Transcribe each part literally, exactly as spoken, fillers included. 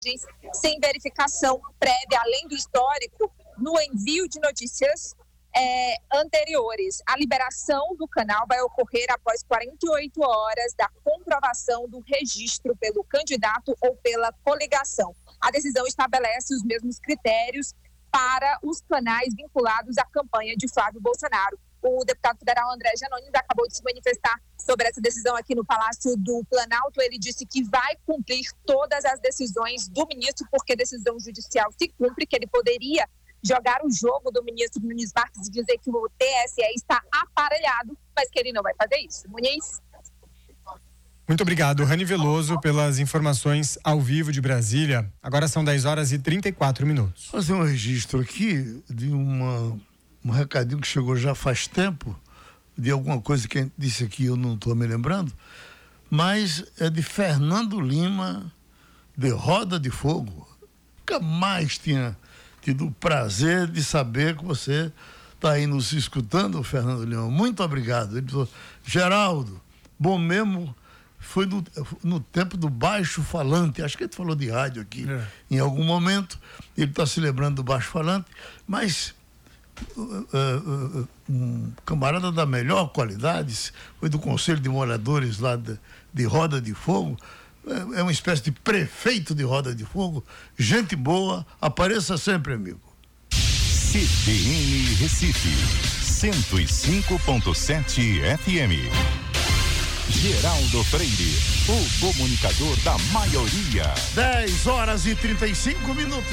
sem verificação prévia, além do histórico, no envio de notícias é, anteriores. A liberação do canal vai ocorrer após quarenta e oito horas da comprovação do registro pelo candidato ou pela coligação. A decisão estabelece os mesmos critérios para os canais vinculados à campanha de Flávio Bolsonaro. O deputado federal André Janones acabou de se manifestar sobre essa decisão aqui no Palácio do Planalto. Ele disse que vai cumprir todas as decisões do ministro, porque decisão judicial se cumpre, que ele poderia jogar o jogo do ministro Nunes Marques e dizer que o T S E está aparelhado, mas que ele não vai fazer isso. Muniz? Muito obrigado, Rani Veloso, pelas informações ao vivo de Brasília. Agora são dez horas e trinta e quatro minutos. Vou fazer um registro aqui de uma, um recadinho que chegou já faz tempo, de alguma coisa que a gente disse aqui, eu não estou me lembrando, mas é de Fernando Lima, de Roda de Fogo. Nunca mais tinha tido o prazer de saber que você está aí nos escutando, Fernando Lima. Muito obrigado. Ele falou, Geraldo, bom mesmo, foi no, no tempo do baixo falante, acho que ele falou de rádio aqui, é. Em algum momento, ele está se lembrando do baixo falante, mas uh, uh, uh, um camarada da melhor qualidade, foi do Conselho de Moradores lá de, de Roda de Fogo, é, é uma espécie de prefeito de Roda de Fogo, gente boa, apareça sempre, amigo. C B N Recife, cento e cinco ponto sete F M. Geraldo Freire, o comunicador da maioria. dez horas e trinta e cinco minutos.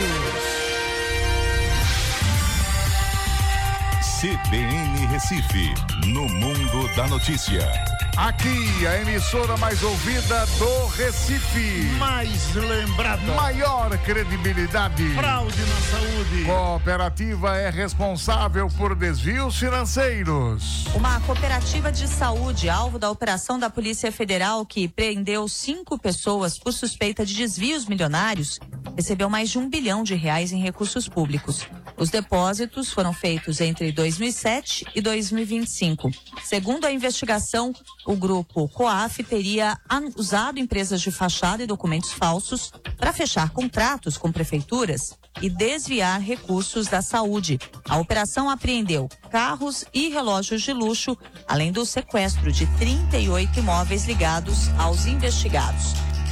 C B N Recife, no mundo da notícia. Aqui, a emissora mais ouvida do Recife. Mais lembrada. Maior credibilidade. Fraude na saúde. Cooperativa é responsável por desvios financeiros. Uma cooperativa de saúde, alvo da operação da Polícia Federal, que prendeu cinco pessoas por suspeita de desvios milionários, recebeu mais de um bilhão de reais em recursos públicos. Os depósitos foram feitos entre dois mil e sete e dois mil e vinte e cinco. Segundo a investigação, o grupo COAF teria usado empresas de fachada e documentos falsos para fechar contratos com prefeituras e desviar recursos da saúde. A operação apreendeu carros e relógios de luxo, além do sequestro de trinta e oito imóveis ligados aos investigados.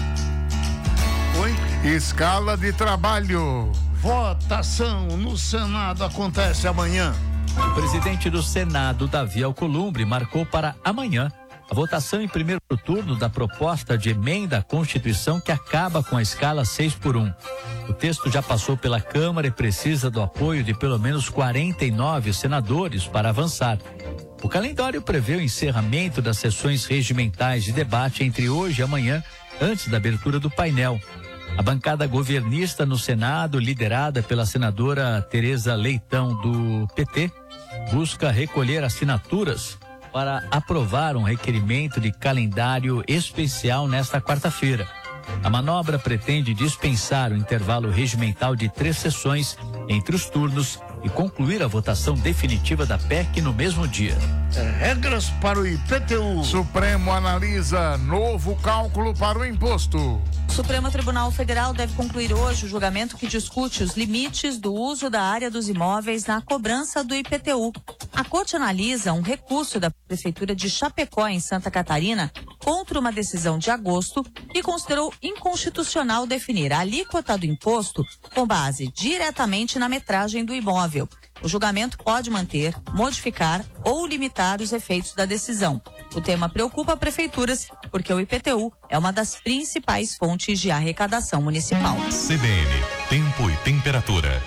Oi? Escala de trabalho. Votação no Senado acontece amanhã. O presidente do Senado, Davi Alcolumbre, marcou para amanhã a votação em primeiro turno da proposta de emenda à Constituição que acaba com a escala seis por um. O texto já passou pela Câmara e precisa do apoio de pelo menos quarenta e nove senadores para avançar. O calendário prevê o encerramento das sessões regimentais de debate entre hoje e amanhã, antes da abertura do painel. A bancada governista no Senado, liderada pela senadora Tereza Leitão do P T, busca recolher assinaturas para aprovar um requerimento de calendário especial nesta quarta-feira. A manobra pretende dispensar o intervalo regimental de três sessões entre os turnos e concluir a votação definitiva da P E C no mesmo dia. Regras para o I P T U. Supremo analisa novo cálculo para o imposto. O Supremo Tribunal Federal deve concluir hoje o julgamento que discute os limites do uso da área dos imóveis na cobrança do I P T U. A Corte analisa um recurso da Prefeitura de Chapecó, em Santa Catarina, contra uma decisão de agosto que considerou inconstitucional definir a alíquota do imposto com base diretamente na metragem do imóvel. O julgamento pode manter, modificar ou limitar os efeitos da decisão. O tema preocupa prefeituras porque o I P T U é uma das principais fontes de arrecadação municipal. C B N, tempo e temperatura.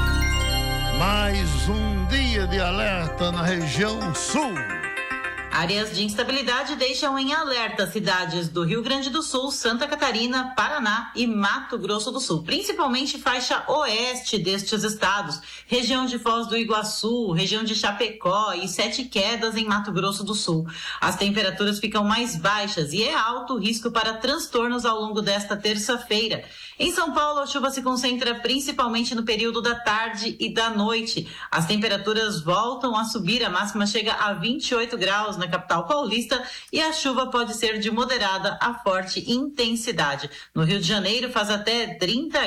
Mais um dia de alerta na região sul. Áreas de instabilidade deixam em alerta cidades do Rio Grande do Sul, Santa Catarina, Paraná e Mato Grosso do Sul, principalmente faixa oeste destes estados, região de Foz do Iguaçu, região de Chapecó e Sete Quedas em Mato Grosso do Sul. As temperaturas ficam mais baixas e é alto o risco para transtornos ao longo desta terça-feira. Em São Paulo, a chuva se concentra principalmente no período da tarde e da noite. As temperaturas voltam a subir, a máxima chega a vinte e oito graus na capital paulista e a chuva pode ser de moderada a forte intensidade. No Rio de Janeiro faz até trinta